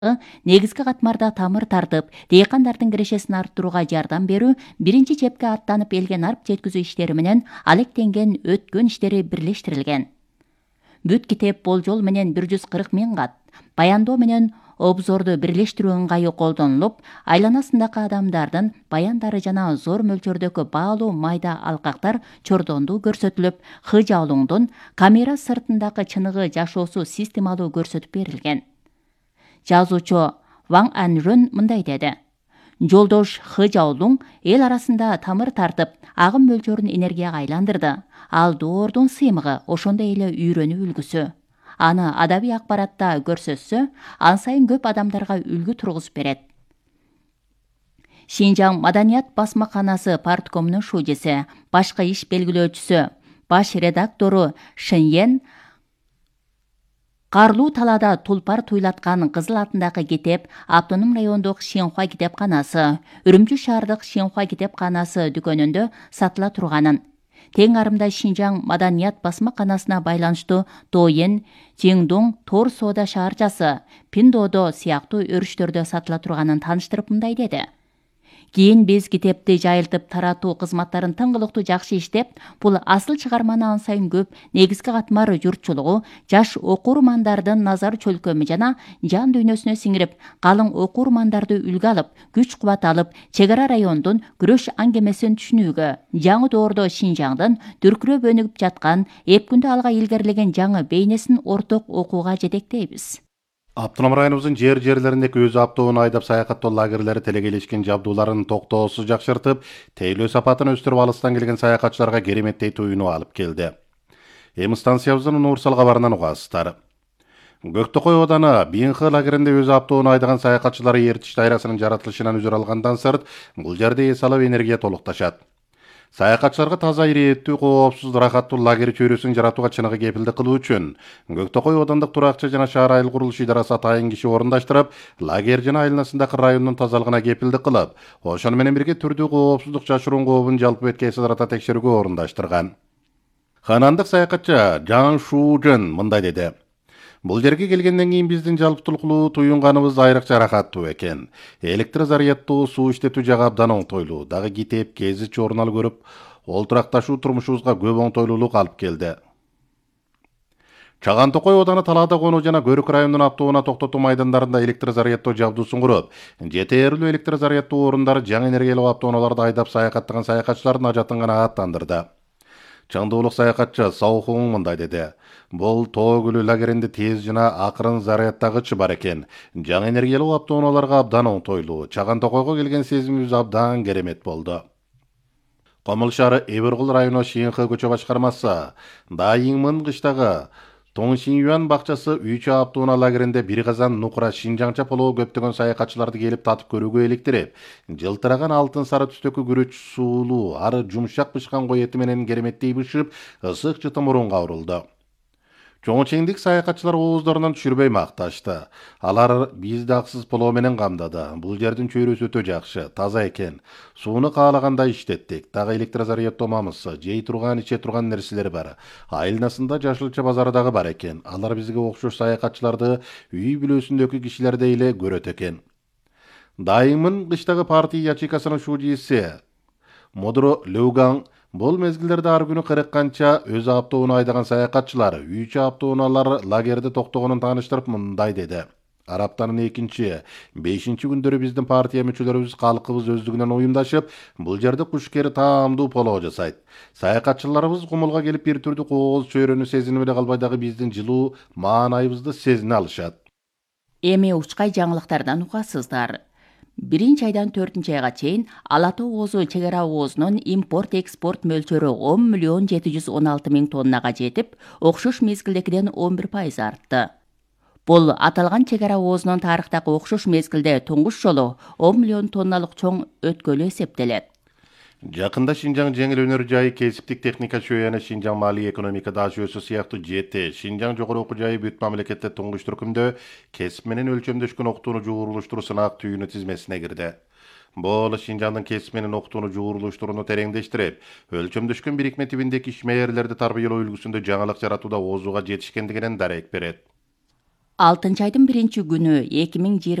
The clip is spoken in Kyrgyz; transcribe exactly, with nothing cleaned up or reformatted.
негизги катмарда тамыр тартып, дыйкандардын кирешесин арттырууга жардам берүү, биринчи чепке аттанып элге нарп жеткизүү иштери менен алектенген өткөн иштери бирлештирилген. Бүт китеп болжол менен бир жүз кырк миң кат, баяндоо менен обзорду бирлештирүү ыңгайы колдонулуп, айланасындагы адамдардын баяндары жана зор мөлчөрдөгү баалуу майда алкактар чордондуу көрсөтүлүп, Хы Жаолуңдун камера сыртындагы чыныгы жашоосу системалуу көрсөтүп берилген. Жазуучу Ваң Анрун мындай деди: Жолдош Хы Жаолуң эл арасында тамыр тартып, агым мөлчөрүн энергияга айландырды. Ал доордун сыймыгы, ошондой эле үйрөнүү үлгүсү. Аны адабий акбаратта көрсөтсө, ан сайын көп адамдарга үлгү тургузуп берет. Шинжаң маданият басмаканасы парткомунун шужеси, башкы иш белгилөөчүсү, баш редактору Шеньен карлуу талаада тулпар туйлаткан Кызыл атындагы китеп автоном райондук Шинхуа китепканасы, Үрүмчү шаардык Шинхуа китепканасы дүкөнүндө сатыла турганын, тең арымда Шинжаң маданият басмаканасына байланыштуу Тоен, Тиңдуң, Тор соода шаарчасы, Пиндодо сыяктуу өрүштөрдө сатыла турганын тааныштырып мындай деди: Кийин биз китепти жайылтып таратуу кызматтарын тыңгылыктуу жакшы иштеп, бул асыл чыгарманы ан сайын көп негизги катмар журтчулугу, жаш окурмандардын назар чөлкөмү жана жан дүйнөсүнө сиңирип, калың окурмандарды үлгү алып, күч кубат алып, чек ара райондун күрөш аңгемесин түшүнүүгө, жаңы доордо Шинжаңдын дүркүрөп өнүгүп жаткан, эпкүндө алга илгерилеген жаңы бейнесин орток окууга жетектейбиз. Автоном районубуздун жер-жерлериндеги өз автоунаа айдап саякаттоо лагерлери телегелешкен жабдууларын токтоосуз жакшыртып, тейлөө сапатын өстүрүп, алыстан келген саякатчыларга кереметтей туюну алып келди. Эми станциябыздын универсал кабарынан угасыздар. Көктөкөй ооданы Бинхы лагеринде өз автоунаа айдаган саякатчылары эритиш дайрасынын жаратылышынан үзүр алгандан сырт, бул жерде эс алып энергия толукташат. Саякатчыларга таза, ирээттүү, коопсуз, рахаттуу лагерь чөйрөсүн жаратууга чыныгы кепилдик кылуу үчүн Көктөкөй оодандык туракчы жана шаар айыл курулуш идарасы атайын киши орундаштырып, лагерь жана айланасындагы райондун тазалыгына кепилдик кылып, ошону менен бирге түрдүү коопсуздук жашыруун кообун жалпы бетке сыдырата текшерүүгө орундаштырган. Ханандык саякатчы Жан Шужен мындай деди: Бул жерге келгенден кийин биздин жалпытуулуктуу туюнганыбыз айрыкча рахаттуу экен. Электр заряддуу суу иштетүү жагы абдан оңтойлуу. Дагы китеп, гезит, журнал көрүп, олтуракташуу турмушубузга көп оңтойлуулук алып келди. Чаган Токой ооданы Талаада конуу жана Көрүк районунун автоунаа токтотуу майдандарында электр заряддоо жабдуусын куруп, жетээрлүү электр заряддоо орундары жаңы энергиялуу автоунааларды айдап саякаттаган саякатчылардын ажатын гана аттандырды. Чаңдуулук саякатчы Саухун мындай деди: Бул Тоо көлү лагеринде тез жана акырын зарядтагыч бар экен. Жаңы энергиялуу автоунааларга абдан оңтойлуу. Чаган Токойго келген сезимибиз абдан керемет болду. Комул шаары Эбиргул району Шинхы көчө башкармасы Дайыңмын кыштагы Тоңшинюан бакчасы үч автоунаа лагеринде бир казан нукура Шинжаңча полоо көптөгөн саякатчыларды келип татып көрүүгө эликтирип, жылтыраган алтын сары түстөгү күрөч суулуу, ары жумшак бышкан кой эти менен кереметтей бышып, ысык жыты мурунга урулду. Чоңчеңдик саякатчылар ооздорунан түшүрбөй макташты. Алар бизди аксыз полоо менен камдады. Бул жердин чөйрөсү өтө жакшы, таза экен. Сууну каалагандай иштеттик. Дагы электр заряддоомамызсы, жей турган, иче турган нерселер бар. Айылнасында жашылча базары дагы бар экен. Алар бизге окшош саякатчыларды үй бүлөсүндөгү кишилердей эле көрөт экен. Дайыңмын кыштагы партия ячейкасынын шужиси Модро Леугаң бул мезгилдерде ар күнү кырк канча өз автоунаа айдаган саякатчылар үч автоунаалар лагерде токтогонун тааныштырып мындай деди: Ар аптанын экинчи, бешинчи күндөрү биздин партия мүчөлөрүбүз калкыбыз өздүгүнөн уюмдашып, бул жерде кушкери таамдуу полоо жасайт. Саякатчыларыбыз кумулга келип бир түрдүү кооз чөйрөнү сезинип эле калбай дагы биздин жылуу маанайыбызды сезине алышат. Эми учкай жаңылыктардан угасыздар. Биринчи айдан төртүнчү айга чейин Ала Тоо оозу чек ара оозунун импорт-экспорт мөлчөрү он миллион жети жүз он алты миң тоннага жетип, окшош мезгилдекиден он бир пайыз артты. Бул аталган чек ара оозунун тарыхтагы окшош мезгилде туңгуш жолу он миллион тонналык чоң өткөлү эсептелет. Жакында Шинжаң жеңил өнөр жайы, кесиптик техника чөйөнү, Шинжаң маалий экономика дашөөсү сыяктуу жети Шинжаң жогору окуу жайы бүт мамлекетте туңгуч түркүмдө кесип менен өлчөмдөшкөн окутууну жуурулуштуруу сынаак түйүнү тизмесине кирди. Бул Шинжаңдын кесип менен окутууну жуурулуштурууну тереңдештирип, өлчөмдөшкөн бирикме тибиндеги ишмээрлерди тарбиялоо үлгүсүндө жаңылык жаратууда оозууга жетишкендигинен дарек берет. алтынчы айдын биринчи күнү эки миң